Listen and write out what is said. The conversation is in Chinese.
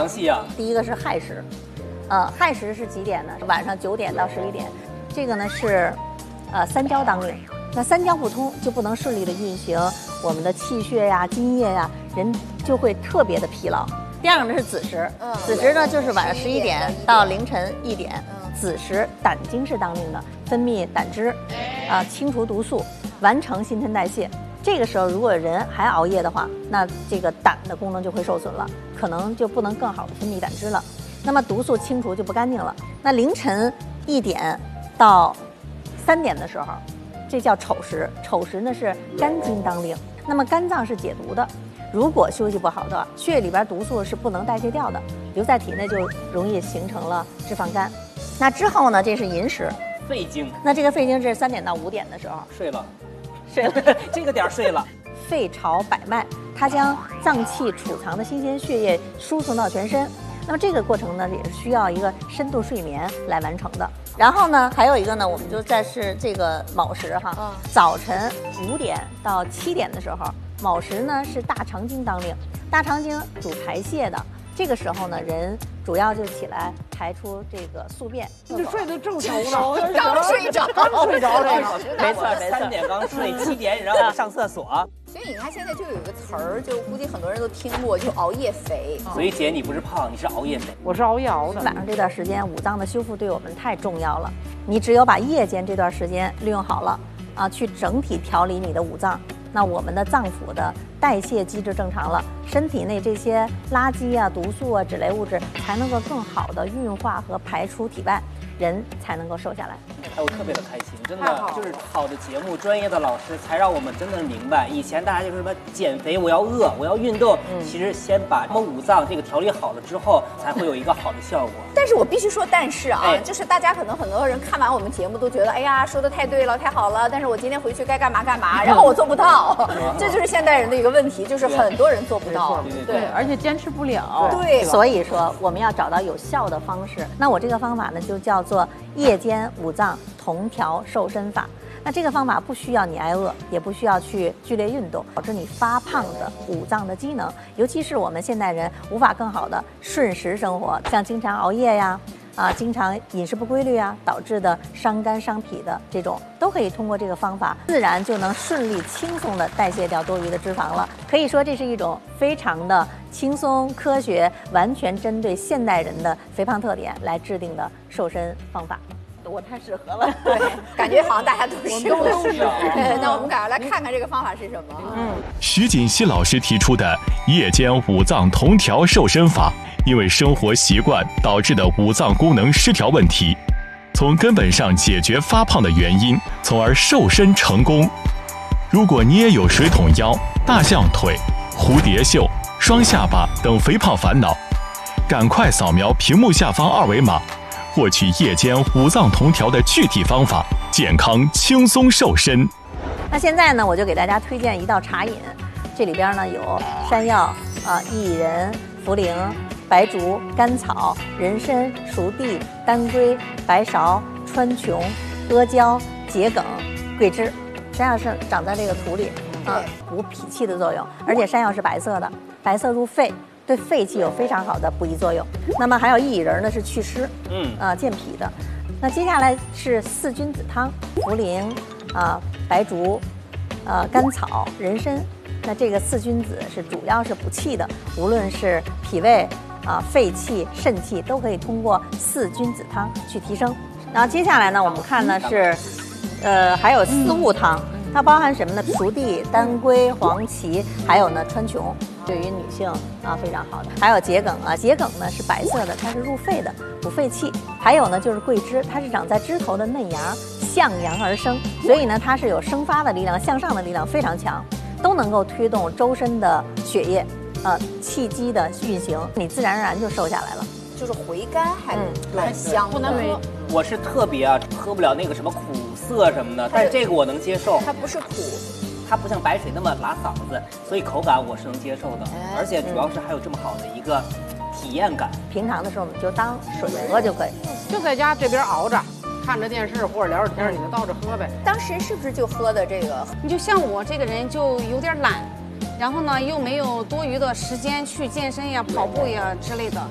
详细啊。 第一个是亥时，亥时是几点呢？晚上9点到11点。这个呢是三焦当令。那三焦不通，就不能顺利的运行我们的气血呀、津液呀，人就会特别的疲劳。第二个呢是子时，子时呢就是晚上11点到凌晨1点。子时胆经是当令的，分泌胆汁，清除毒素，完成新陈代谢。这个时候如果人还熬夜的话，那这个胆的功能就会受损了，可能就不能更好的分泌胆汁了。那么毒素清除就不干净了。那凌晨1点到3点的时候，这叫丑时。丑时呢是肝经当令，那么肝脏是解毒的，如果休息不好的话，血液里边毒素是不能代谢掉的，留在体内就容易形成了脂肪肝。那之后呢，这是寅时， 肺经。 那这个肺经是3点到5点的时候睡了， 这个点睡了。 肺朝百脉，它将脏器储藏的新鲜血液输送到全身。那么这个过程呢，也是需要一个深度睡眠来完成的。然后呢，还有一个呢，我们就在是这个卯时哈，早晨5点到7点的时候，卯时呢是大肠经当令，大肠经主排泄的。这个时候呢，人主要就起来排出这个宿便。 你睡得正熟呢， 刚睡着这个。 没错 ，3点刚睡，7点让我上厕所。 所以你看，现在就有一个词儿，就估计很多人都听过，就熬夜肥。 所以姐，你不是胖，你是熬夜肥。 我是熬夜熬的。 晚上这段时间，五脏的修复对我们太重要了。你只有把夜间这段时间利用好了，去整体调理你的五脏，那我们的脏腑的代谢机制正常了，身体内这些垃圾啊、毒素啊、脂类物质才能够更好的运化和排出体外，人才能够瘦下来。 我特别的开心，真的就是好的节目，专业的老师才让我们真的明白，以前大家就是什么减肥，我要饿，我要运动，其实先把我们五脏这个调理好了之后，才会有一个好的效果。 但是我必须说，但是啊，就是大家可能很多人看完我们节目都觉得，哎呀，说的太对了，太好了，但是我今天回去该干嘛干嘛，然后我做不到，这就是现代人的一个问题，就是很多人做不到， 对，而且坚持不了。 对， 所以说我们要找到有效的方式。那我这个方法呢，就叫做夜间五脏同调瘦身法。那这个方法不需要你挨饿，也不需要去剧烈运动，导致你发胖的五脏的机能，尤其是我们现代人无法更好的顺时生活，像经常熬夜呀，经常饮食不规律啊，导致的伤肝伤脾的这种，都可以通过这个方法，自然就能顺利轻松的代谢掉多余的脂肪了。可以说这是一种非常的轻松、科学，完全针对现代人的肥胖特点来制定的瘦身方法。我太适合了， 对，感觉好像大家都适合。那我们赶快来看看这个方法是什么。 徐锦熙老师提出的夜间五脏同调瘦身法，因为生活习惯导致的五脏功能失调问题，从根本上解决发胖的原因，从而瘦身成功。如果你也有水桶腰、大象腿、蝴蝶袖、双下巴等肥胖烦恼，赶快扫描屏幕下方2维码，获取夜间五脏同调的具体方法，健康轻松瘦身。 那现在呢，我就给大家推荐一道茶饮，这里边呢有山药、薏仁、茯苓、白术、甘草、人参、熟地、当归、白芍、川穹、阿胶、桔梗、桂枝。山药是长在这个土里，补脾气的作用，而且山药是白色的，白色入肺，对肺气有非常好的补益作用。那么还有薏仁呢，是祛湿，健脾的。那接下来是4君子汤，茯苓、白术、甘草、人参。那这个4君子是主要是补气的，无论是脾胃、肺气、肾气都可以通过4君子汤去提升。然后接下来呢，我们看呢是，还有4物汤。它包含什么呢？熟地、当归、黄芪，还有呢川穹，对于女性非常好的。还有桔梗桔梗呢是白色的，它是入肺的，补肺气。还有呢就是桂枝，它是长在枝头的嫩芽，向阳而生，所以呢它是有生发的力量，向上的力量非常强，都能够推动周身的血液，气机的运行，你自然而然就瘦下来了。 就是回甘还蛮香的， 不能喝。 我是特别喝不了那个什么苦涩什么的，但是这个我能接受。 它不是苦， 它不像白水那么拉嗓子，所以口感我是能接受的，而且主要是还有这么好的一个体验感。 平常的时候我们就当水喝就可以， 就在家这边熬着，看着电视或者聊着天，你就倒着喝呗。 当时是不是就喝的这个？ 你就像我这个人就有点懒，然后呢又没有多余的时间去健身呀、跑步呀之类的，